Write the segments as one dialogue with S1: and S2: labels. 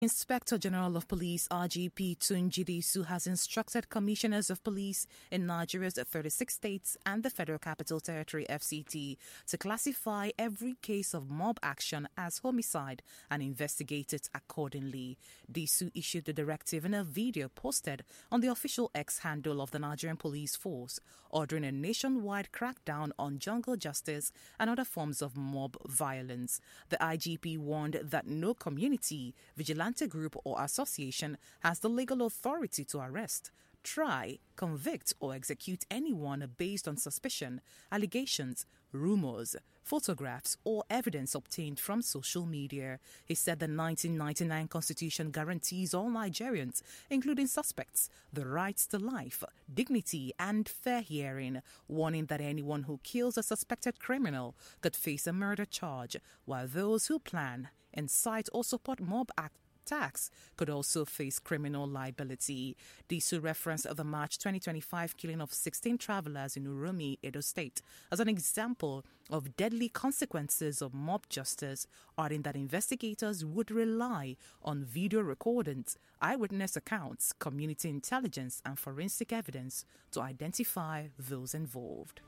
S1: Inspector General of Police RGP Tunji Disu has instructed commissioners of police in Nigeria's 36 states and the Federal Capital Territory FCT to classify every case of mob action as homicide and investigate it accordingly. Disu issued the directive in a video posted on the official X handle of the Nigerian Police Force, ordering a nationwide crackdown on jungle justice and other forms of mob violence. The IGP warned that no community, vigilante group or association has the legal authority to arrest, try, convict or execute anyone based on suspicion, allegations, rumors, photographs or evidence obtained from social media. He said the 1999 Constitution guarantees all Nigerians, including suspects, the rights to life, dignity and fair hearing, warning that anyone who kills a suspected criminal could face a murder charge, while those who plan, incite or support mob attacks could also face criminal liability. Disu referenced the March 2025 killing of 16 travelers in Uromi, Edo State, as an example of deadly consequences of mob justice, adding that investigators would rely on video recordings, eyewitness accounts, community intelligence and forensic evidence to identify those involved.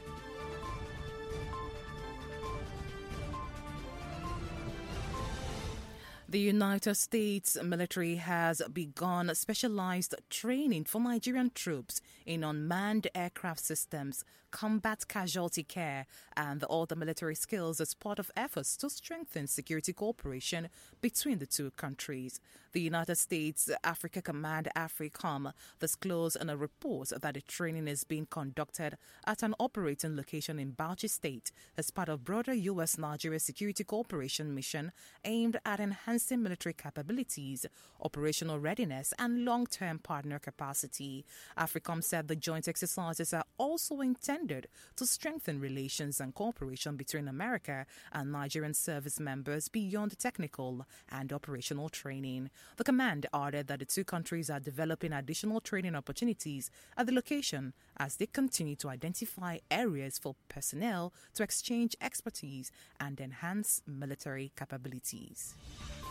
S1: The United States military has begun specialized training for Nigerian troops in unmanned aircraft systems, combat casualty care, and other military skills as part of efforts to strengthen security cooperation between the two countries. The United States Africa Command, AFRICOM, disclosed in a report that the training is being conducted at an operating location in Bauchi State as part of broader U.S.-Nigeria security cooperation mission aimed at enhancing military capabilities, operational readiness, and long-term partner capacity. AFRICOM said the joint exercises are also intended to strengthen relations and cooperation between America and Nigerian service members beyond technical and operational training. The command added that the two countries are developing additional training opportunities at the location as they continue to identify areas for personnel to exchange expertise and enhance military capabilities.